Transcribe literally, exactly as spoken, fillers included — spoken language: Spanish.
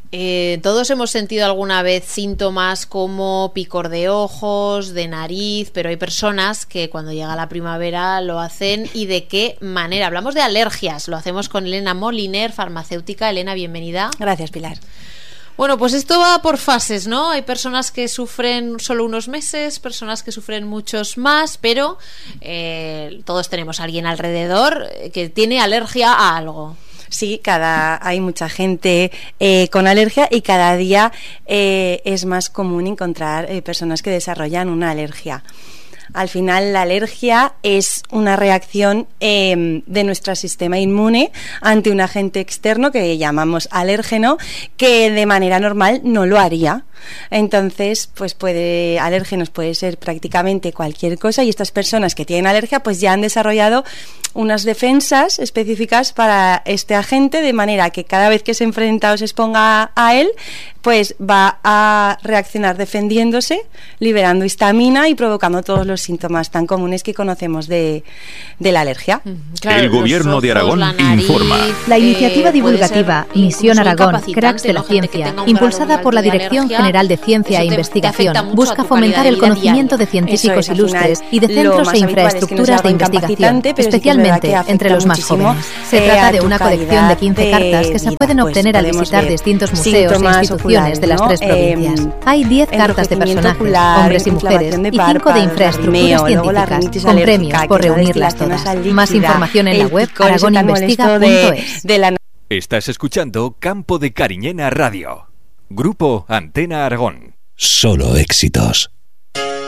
Eh, todos hemos sentido alguna vez síntomas como picor de ojos, de nariz, pero hay personas que cuando llega la primavera lo hacen. ¿Y de qué manera? Hablamos de alergias, lo hacemos con Elena Moliner, farmacéutica. Elena, bienvenida. Gracias, Pilar. Bueno, pues esto va por fases, ¿no? Hay personas que sufren solo unos meses, personas que sufren muchos más, pero eh, todos tenemos a alguien alrededor que tiene alergia a algo. Sí, cada hay mucha gente eh, con alergia y cada día eh, es más común encontrar eh, personas que desarrollan una alergia. Al final, la alergia es una reacción eh, de nuestro sistema inmune ante un agente externo que llamamos alérgeno, que de manera normal no lo haría. Entonces, pues puede, alérgenos puede ser prácticamente cualquier cosa, y estas personas que tienen alergia pues ya han desarrollado unas defensas específicas para este agente, de manera que cada vez que se enfrenta o se exponga a él, pues va a reaccionar defendiéndose, liberando histamina y provocando todos los síntomas tan comunes que conocemos de, de la alergia. Claro, el Gobierno ojos, de Aragón nariz, informa. La iniciativa eh, divulgativa Misión Aragón, Cracks de la Ciencia, impulsada por la Dirección General de Ciencia e Investigación, busca fomentar el conocimiento de científicos ilustres y de centros e infraestructuras de investigación, especialmente entre los más jóvenes. Se trata de una colección de quince cartas que se pueden obtener al visitar distintos museos e instituciones de las tres provincias. Hay diez cartas de personajes, hombres y mujeres, y cinco de infraestructuras científicas, con premios por reunirlas todas. Más información en la web aragoninvestiga punto es. Estás escuchando Campo de Cariñena Radio. Grupo Antena Aragón. Solo éxitos.